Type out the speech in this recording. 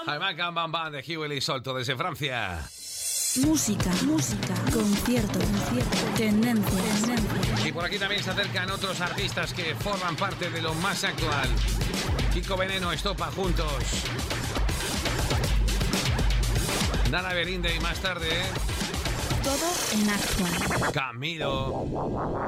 Jamaican Bam Bam de Hugh y Solto desde Francia. Música, concierto, tendencia. Y por aquí también se acercan otros artistas que forman parte de lo más actual. Kiko Veneno, Estopa juntos. Nana Berinde y más tarde. Todo en actual. Camilo.